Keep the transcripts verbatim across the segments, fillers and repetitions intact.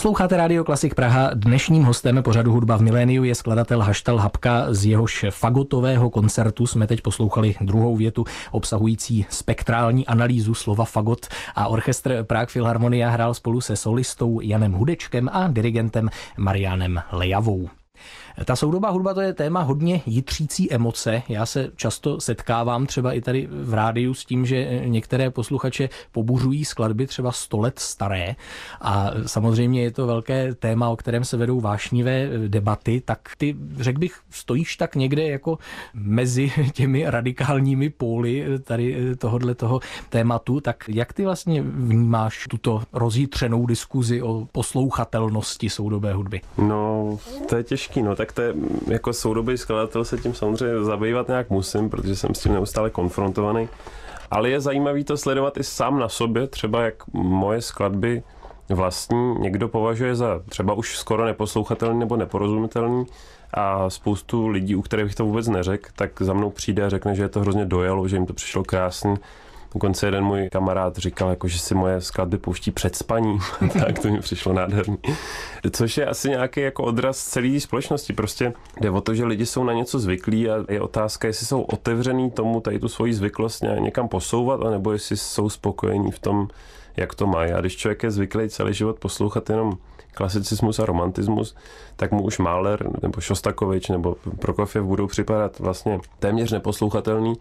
Posloucháte Rádio Klasik Praha. Dnešním hostem pořadu Hudba v miléniu je skladatel Haštal Habka. Z jehož fagotového koncertu jsme teď poslouchali druhou větu obsahující spektrální analýzu slova fagot a orchestr Prague Philharmonia hrál spolu se solistou Janem Hudečkem a dirigentem Marianem Lejavou. Ta soudobá hudba, to je téma hodně jitřící emoce. Já se často setkávám třeba i tady v rádiu s tím, že některé posluchače pobuřují skladby třeba sto let staré a samozřejmě je to velké téma, o kterém se vedou vášnivé debaty, tak ty, řekl bych, stojíš tak někde jako mezi těmi radikálními póly tady tohodle toho tématu, tak jak ty vlastně vnímáš tuto rozjitřenou diskuzi o poslouchatelnosti soudobé hudby? No, to je těžký, no tak to je, jako soudobý skladatel se tím samozřejmě zabývat nějak musím, protože jsem s tím neustále konfrontovaný. Ale je zajímavý to sledovat i sám na sobě, třeba jak moje skladby vlastní někdo považuje za třeba už skoro neposlouchatelný nebo neporozumitelný a spoustu lidí, u kterých bych to vůbec neřekl, tak za mnou přijde a řekne, že je to hrozně dojalo, že jim to přišlo krásný. Dokonce jeden můj kamarád říkal, jako, že si moje skladby pouští před spaním, tak to mi přišlo nádherný. Což je asi nějaký jako odraz celé společnosti. Prostě jde o to, že lidi jsou na něco zvyklí a je otázka, jestli jsou otevřený tomu tady tu svoji zvyklost někam posouvat, anebo jestli jsou spokojení v tom, jak to mají. A když člověk je zvyklý celý život poslouchat jenom klasicismus a romantismus, tak mu už Mahler nebo Šostakovič nebo Prokofjev budou připadat vlastně téměř neposlouchatelný.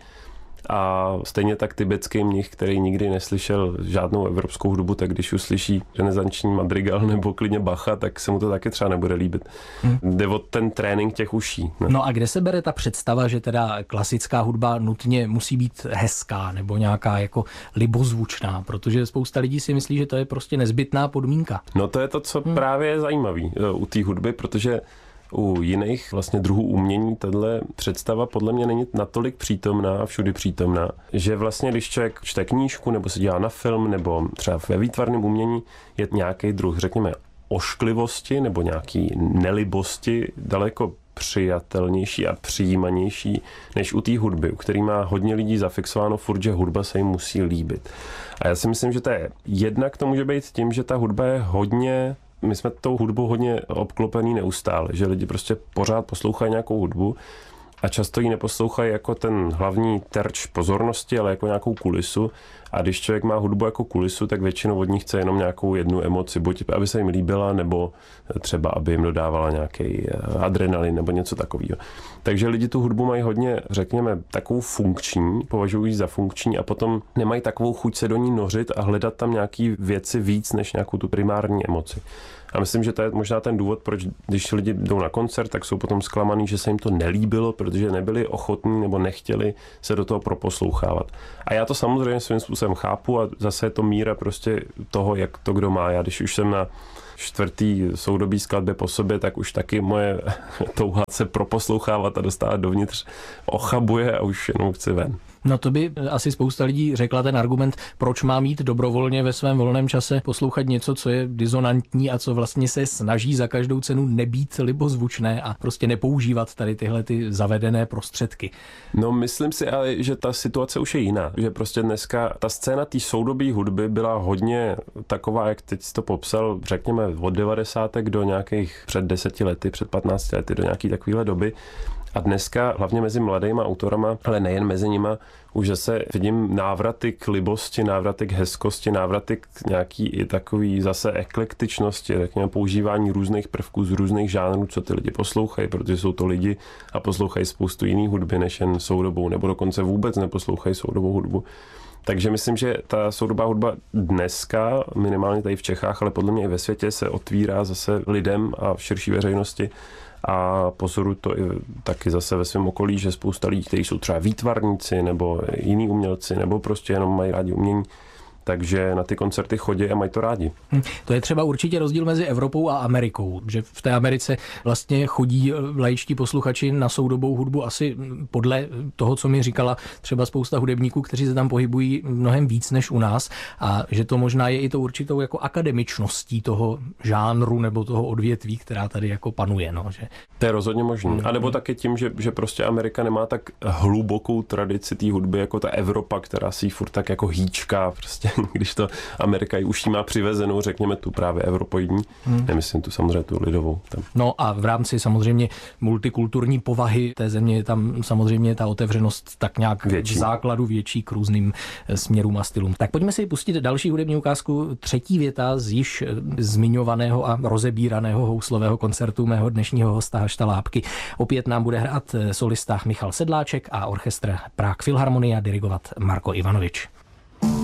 A stejně tak tibetský mnich, který nikdy neslyšel žádnou evropskou hudbu, tak když uslyší renesanční madrigal nebo klidně Bacha, tak se mu to taky třeba nebude líbit. Hmm. Jde o ten trénink těch uší. Ne? No a kde se bere ta představa, že teda klasická hudba nutně musí být hezká nebo nějaká jako libozvučná, protože spousta lidí si myslí, že to je prostě nezbytná podmínka. No to je to, co hmm. právě je zajímavý u té hudby, protože u jiných vlastně druhů umění tahle představa podle mě není natolik přítomná, všudy přítomná, že vlastně když člověk čte knížku nebo se dělá na film nebo třeba ve výtvarném umění je nějaký druh, řekněme, ošklivosti nebo nějaký nelibosti daleko přijatelnější a přijímanější než u té hudby, u který má hodně lidí zafixováno furt, že hudba se jim musí líbit. A já si myslím, že to je jednak to může být tím, že ta hudba je hodně my jsme tou hudbou hodně obklopený neustále, že lidi prostě pořád poslouchají nějakou hudbu a často ji neposlouchají jako ten hlavní terč pozornosti, ale jako nějakou kulisu. A když člověk má hudbu jako kulisu, tak většinou od ní chce jenom nějakou jednu emoci, buď aby se jim líbila, nebo třeba aby jim dodávala nějaký adrenalin nebo něco takového. Takže lidi tu hudbu mají hodně, řekněme, takovou funkční, považují ji za funkční a potom nemají takovou chuť se do ní nořit a hledat tam nějaký věci víc než nějakou tu primární emoci. A myslím, že to je možná ten důvod, proč když lidi jdou na koncert, tak jsou potom zklamaný, že se jim to nelíbilo, protože nebyli ochotní nebo nechtěli se do toho proposlouchávat. A já to samozřejmě svým způsobem chápu a zase je to míra prostě toho, jak to kdo má. Já když už jsem na čtvrtý soudobý skladbě po sobě, tak už taky moje touha se proposlouchávat a dostávat dovnitř ochabuje a už jenom chci ven. No to by asi spousta lidí řekla ten argument, proč má mít dobrovolně ve svém volném čase poslouchat něco, co je disonantní a co vlastně se snaží za každou cenu nebýt libozvučné a prostě nepoužívat tady tyhle ty zavedené prostředky. No myslím si ale, že ta situace už je jiná, že prostě dneska ta scéna té soudobé hudby byla hodně taková, jak teď jsi to popsal, řekněme od devadesátek do nějakých před deseti lety, před patnácti lety, do nějaký takovéhle doby. A dneska, hlavně mezi mladýma autorama, ale nejen mezi nima, už zase vidím návraty k libosti, návraty k hezkosti, návraty k nějaký i takový zase eklektičnosti, řekněme používání různých prvků z různých žánrů, co ty lidi poslouchají, protože jsou to lidi a poslouchají spoustu jiných hudby než jen soudobou, nebo dokonce vůbec neposlouchají soudobou hudbu. Takže myslím, že ta soudobá hudba dneska, minimálně tady v Čechách, ale podle mě i ve světě, se otvírá zase lidem a v širší veřejnosti. A pozoruju to i taky zase ve svém okolí, že spousta lidí, kteří jsou třeba výtvarníci nebo jiní umělci, nebo prostě jenom mají rádi umění, takže na ty koncerty chodí a mají to rádi. Hm, to je třeba určitě rozdíl mezi Evropou a Amerikou, že v té Americe vlastně chodí laičtí posluchači na soudobou hudbu asi podle toho, co mi říkala třeba spousta hudebníků, kteří se tam pohybují mnohem víc než u nás a že to možná je i to určitou jako akademičností toho žánru nebo toho odvětví, která tady jako panuje. No, že... To je rozhodně možné. A nebo taky tím, že, že prostě Amerika nemá tak hlubokou tradici té hudby jako ta Evropa, která si ji furt tak jako hýčká prostě když to Amerika už jí má přivezenou, řekněme tu právě evropoidní, hmm. nemyslím tu samozřejmě tu lidovou. Tam. No a v rámci samozřejmě multikulturní povahy té země je tam samozřejmě ta otevřenost tak nějak větší. V základu větší k různým směrům a stylům. Tak pojďme si pustit další hudební ukázku. Třetí věta z již zmiňovaného a rozebíraného houslového koncertu mého dnešního hosta Haštala Hapky. Opět nám bude hrát solista Michal Sedláček a orchestr Prague Philharmonia dirigovat Marko Ivanovič.